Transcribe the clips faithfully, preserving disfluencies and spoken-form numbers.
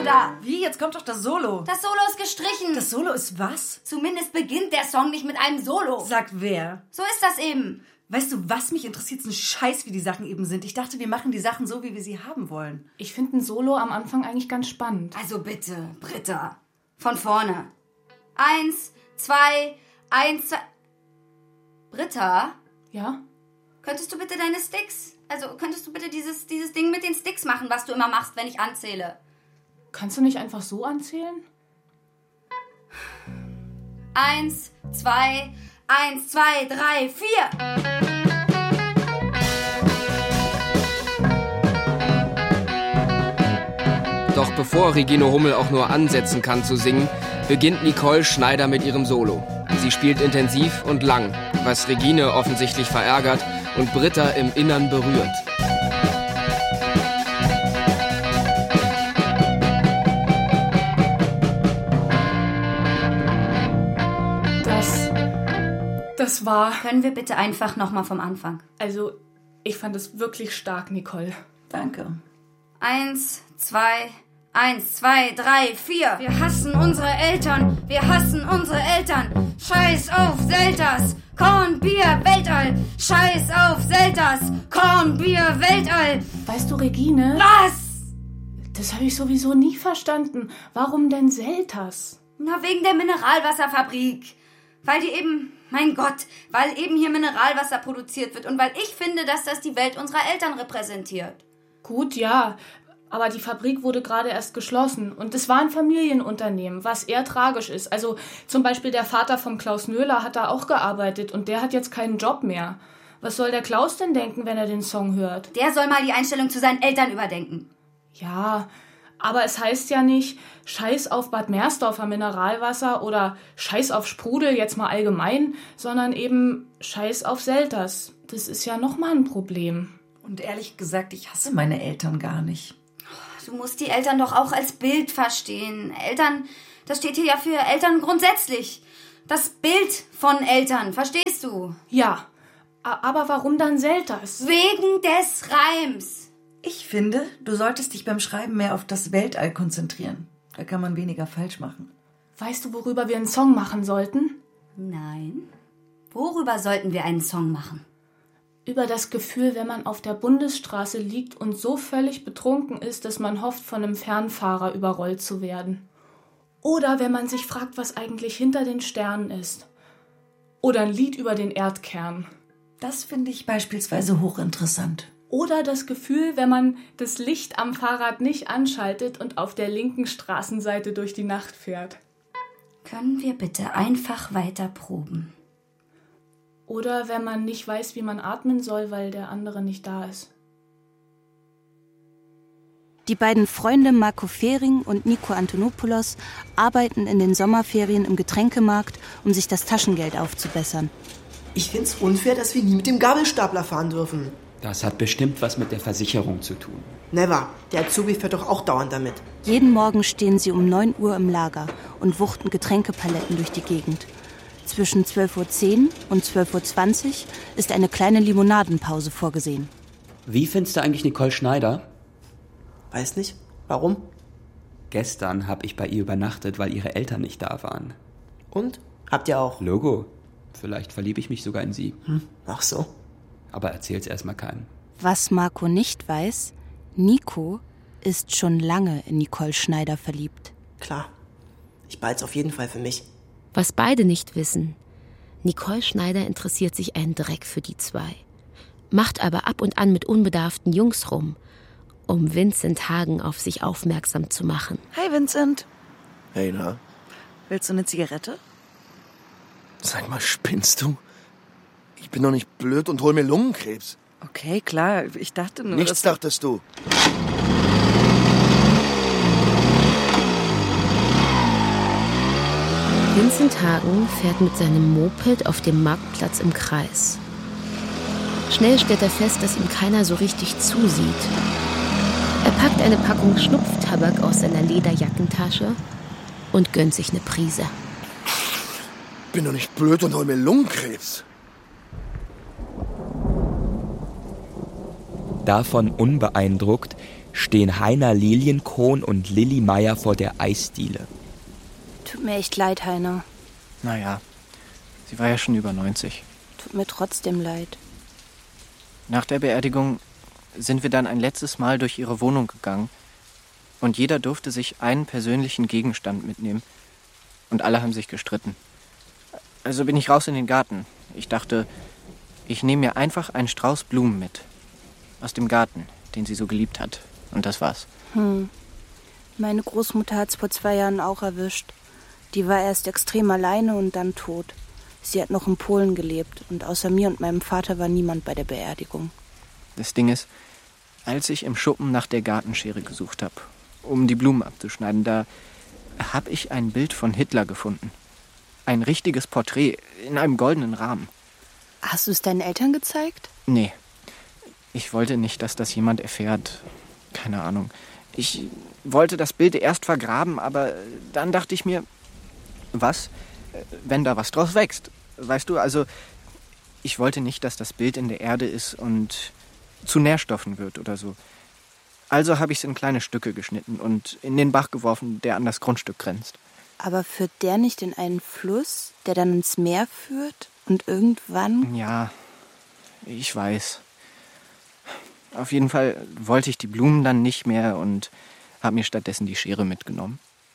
da. Wie? Jetzt kommt doch das Solo. Das Solo ist gestrichen. Das Solo ist was? Zumindest beginnt der Song nicht mit einem Solo. Sagt wer? So ist das eben. Weißt du, was mich interessiert, ist ein Scheiß, wie die Sachen eben sind. Ich dachte, wir machen die Sachen so, wie wir sie haben wollen. Ich finde ein Solo am Anfang eigentlich ganz spannend. Also bitte, Britta. Von vorne. Eins, zwei, eins, zwei... Britta? Ja? Könntest du bitte deine Sticks... Also, könntest du bitte dieses, dieses Ding mit den Sticks machen, was du immer machst, wenn ich anzähle? Kannst du nicht einfach so anzählen? Eins, zwei, eins, zwei, drei, vier. Doch bevor Regine Hummel auch nur ansetzen kann zu singen, beginnt Nicole Schneider mit ihrem Solo. Sie spielt intensiv und lang, was Regine offensichtlich verärgert und Britta im Innern berührt. Das... Das war... Können wir bitte einfach nochmal vom Anfang? Also, ich fand es wirklich stark, Nicole. Danke. Eins, zwei... Eins, zwei, drei, vier. Wir hassen unsere Eltern. Wir hassen unsere Eltern. Scheiß auf Selters. Korn, Bier, Weltall. Scheiß auf Selters. Korn, Bier, Weltall. Weißt du, Regine? Was? Das habe ich sowieso nie verstanden. Warum denn Selters? Na, wegen der Mineralwasserfabrik. Weil die eben, mein Gott, weil eben hier Mineralwasser produziert wird und weil ich finde, dass das die Welt unserer Eltern repräsentiert. Gut, ja. Aber die Fabrik wurde gerade erst geschlossen und es war ein Familienunternehmen, was eher tragisch ist. Also zum Beispiel der Vater von Klaus Nöhler hat da auch gearbeitet und der hat jetzt keinen Job mehr. Was soll der Klaus denn denken, wenn er den Song hört? Der soll mal die Einstellung zu seinen Eltern überdenken. Ja, aber es heißt ja nicht Scheiß auf Bad Meersdorfer Mineralwasser oder Scheiß auf Sprudel, jetzt mal allgemein, sondern eben Scheiß auf Selters. Das ist ja nochmal ein Problem. Und ehrlich gesagt, ich hasse meine Eltern gar nicht. Du musst die Eltern doch auch als Bild verstehen. Eltern, das steht hier ja für Eltern grundsätzlich. Das Bild von Eltern, verstehst du? Ja, aber warum dann Selters? Wegen des Reims. Ich finde, du solltest dich beim Schreiben mehr auf das Weltall konzentrieren. Da kann man weniger falsch machen. Weißt du, worüber wir einen Song machen sollten? Nein. Worüber sollten wir einen Song machen? Über das Gefühl, wenn man auf der Bundesstraße liegt und so völlig betrunken ist, dass man hofft, von einem Fernfahrer überrollt zu werden. Oder wenn man sich fragt, was eigentlich hinter den Sternen ist. Oder ein Lied über den Erdkern. Das finde ich beispielsweise hochinteressant. Oder das Gefühl, wenn man das Licht am Fahrrad nicht anschaltet und auf der linken Straßenseite durch die Nacht fährt. Können wir bitte einfach weiter proben? Oder wenn man nicht weiß, wie man atmen soll, weil der andere nicht da ist. Die beiden Freunde Marco Fehring und Nico Antonopoulos arbeiten in den Sommerferien im Getränkemarkt, um sich das Taschengeld aufzubessern. Ich find's unfair, dass wir nie mit dem Gabelstapler fahren dürfen. Das hat bestimmt was mit der Versicherung zu tun. Never. Der Azubi fährt doch auch dauernd damit. Jeden Morgen stehen sie um neun Uhr im Lager und wuchten Getränkepaletten durch die Gegend. Zwischen zwölf Uhr zehn und zwölf Uhr zwanzig ist eine kleine Limonadenpause vorgesehen. Wie findest du eigentlich Nicole Schneider? Weiß nicht. Warum? Gestern habe ich bei ihr übernachtet, weil ihre Eltern nicht da waren. Und? Habt ihr auch? Logo. Vielleicht verliebe ich mich sogar in sie. Hm, ach so. Aber erzähl's erstmal keinem. Was Marco nicht weiß, Nico ist schon lange in Nicole Schneider verliebt. Klar. Ich behalt's auf jeden Fall für mich. Was beide nicht wissen, Nicole Schneider interessiert sich einen Dreck für die zwei, macht aber ab und an mit unbedarften Jungs rum, um Vincent Hagen auf sich aufmerksam zu machen. Hi Vincent. Hey, na? Willst du eine Zigarette? Sag mal, spinnst du? Ich bin doch nicht blöd und hol mir Lungenkrebs. Okay, klar. Ich dachte nur... Nichts dachtest du. Vincent Hagen fährt mit seinem Moped auf dem Marktplatz im Kreis. Schnell stellt er fest, dass ihm keiner so richtig zusieht. Er packt eine Packung Schnupftabak aus seiner Lederjackentasche und gönnt sich eine Prise. Bin doch nicht blöd und hol mir Lungenkrebs. davon unbeeindruckt stehen Heiner Lilienkron und Lilly Meyer vor der Eisdiele. Tut mir echt leid, Heiner. Naja, sie war ja schon über neunzig. Tut mir trotzdem leid. Nach der Beerdigung sind wir dann ein letztes Mal durch ihre Wohnung gegangen und jeder durfte sich einen persönlichen Gegenstand mitnehmen und alle haben sich gestritten. Also bin ich raus in den Garten. Ich dachte, ich nehme mir einfach einen Strauß Blumen mit. Aus dem Garten, den sie so geliebt hat. Und das war's. Hm. Meine Großmutter hat's vor zwei Jahren auch erwischt. Die war erst extrem alleine und dann tot. Sie hat noch in Polen gelebt und außer mir und meinem Vater war niemand bei der Beerdigung. Das Ding ist, als ich im Schuppen nach der Gartenschere gesucht habe, um die Blumen abzuschneiden, da habe ich ein Bild von Hitler gefunden. Ein richtiges Porträt in einem goldenen Rahmen. Hast du es deinen Eltern gezeigt? Nee. Ich wollte nicht, dass das jemand erfährt. Keine Ahnung. Ich wollte das Bild erst vergraben, aber dann dachte ich mir, was, wenn da was draus wächst? Weißt du, also ich wollte nicht, dass das Bild in der Erde ist und zu Nährstoffen wird oder so. Also habe ich es in kleine Stücke geschnitten und in den Bach geworfen, der an das Grundstück grenzt. Aber führt der nicht in einen Fluss, der dann ins Meer führt und irgendwann... Ja, ich weiß. Auf jeden Fall wollte ich die Blumen dann nicht mehr und habe mir stattdessen die Schere mitgenommen.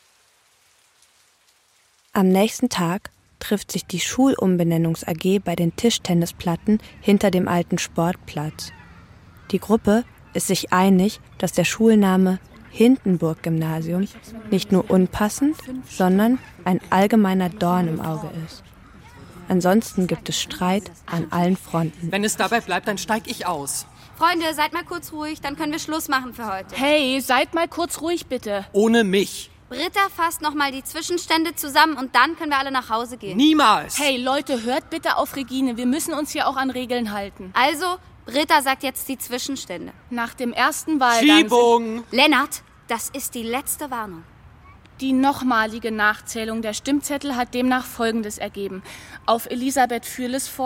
Am nächsten Tag trifft sich die Schulumbenennungs-A G bei den Tischtennisplatten hinter dem alten Sportplatz. Die Gruppe ist sich einig, dass der Schulname Hindenburg-Gymnasium nicht nur unpassend, sondern ein allgemeiner Dorn im Auge ist. Ansonsten gibt es Streit an allen Fronten. Wenn es dabei bleibt, dann steig ich aus. Freunde, seid mal kurz ruhig, dann können wir Schluss machen für heute. Hey, seid mal kurz ruhig, bitte. Ohne mich. Britta fasst nochmal die Zwischenstände zusammen und dann können wir alle nach Hause gehen. Niemals. Hey, Leute, hört bitte auf Regine. Wir müssen uns hier auch an Regeln halten. Also, Britta sagt jetzt die Zwischenstände. Nach dem ersten Wahlgang... Schiebung! Lennart, das ist die letzte Warnung. Die nochmalige Nachzählung der Stimmzettel hat demnach Folgendes ergeben. Auf Elisabeth Fürles